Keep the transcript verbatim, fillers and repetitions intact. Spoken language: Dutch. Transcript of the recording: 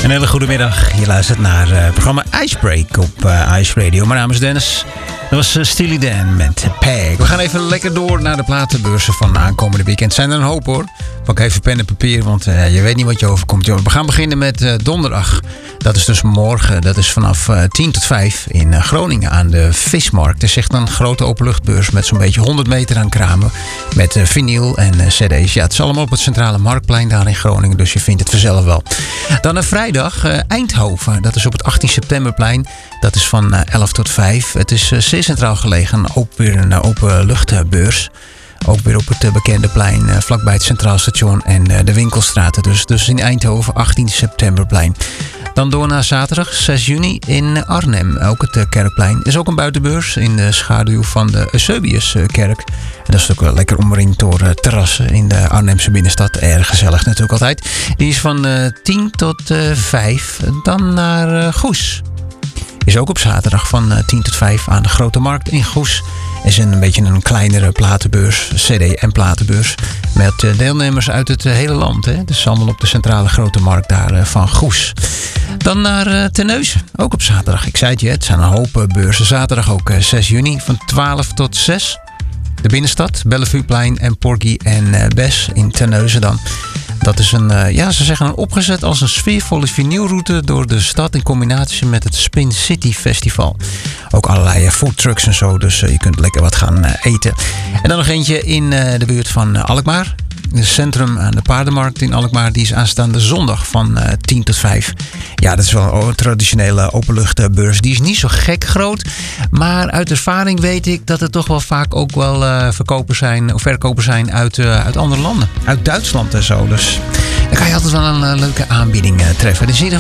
Een hele goede middag. Je luistert naar uh, het programma Icebreak op uh, Ice Radio. Mijn naam is Dennis. Dat was uh, Steely Dan met Peg. We gaan even lekker door naar de platenbeurzen van aankomende weekend. Zijn er een hoop hoor. Pak even pen en papier, want uh, je weet niet wat je overkomt. Joh. We gaan beginnen met uh, donderdag. Dat is dus morgen. Dat is vanaf uh, tien tot vijf in uh, Groningen aan de Vismarkt. Er is echt een grote openluchtbeurs met zo'n beetje honderd meter aan kramen. Met uh, vinyl en uh, cd's. Ja, het is allemaal op het centrale Marktplein daar in Groningen. Dus je vindt het vanzelf wel. Dan een vrijdag uh, Eindhoven. Dat is op het achttien septemberplein. Dat is van uh, elf tot vijf. Het is uh, zeer centraal gelegen. Ook weer een uh, openluchtbeurs. Ook weer op het uh, bekende plein. Uh, vlakbij het Centraal Station en uh, de winkelstraten. Dus, dus in Eindhoven achttien septemberplein. Dan door naar zaterdag zes juni in Arnhem. Ook het uh, Kerkplein. Is ook een buitenbeurs in de schaduw van de Eusebiuskerk. En dat is ook wel lekker omringd door uh, terrassen in de Arnhemse binnenstad. Erg gezellig natuurlijk altijd. Die is van uh, tien tot uh, vijf. Dan naar uh, Goes. Is ook op zaterdag van uh, tien tot vijf aan de Grote Markt in Goes. Is een beetje een kleinere platenbeurs, cd- en platenbeurs. Met uh, deelnemers uit het uh, hele land. Hè? Dus allemaal op de centrale Grote Markt daar uh, van Goes. Dan naar uh, Terneuzen, ook op zaterdag. Ik zei het je, het zijn een hoop uh, beurzen. Zaterdag ook uh, zes juni van twaalf tot zes. De binnenstad, Bellevueplein en Porgy en uh, Bes in Terneuzen dan. Dat is een, uh, ja, ze zeggen een opgezet als een sfeervolle vinylroute door de stad in combinatie met het Spin City Festival. Ook allerlei uh, foodtrucks en zo, dus uh, je kunt lekker wat gaan uh, eten. En dan nog eentje in uh, de buurt van uh, Alkmaar. Het centrum aan de paardenmarkt in Alkmaar. Die is aanstaande zondag van uh, tien tot vijf. Ja, dat is wel een traditionele openluchtbeurs. Die is niet zo gek groot. Maar uit ervaring weet ik dat er toch wel vaak ook wel uh, verkopers zijn, of verkopers zijn uit, uh, uit andere landen. Uit Duitsland en zo. Dus dan kan je altijd wel een uh, leuke aanbieding uh, treffen. Dus in ieder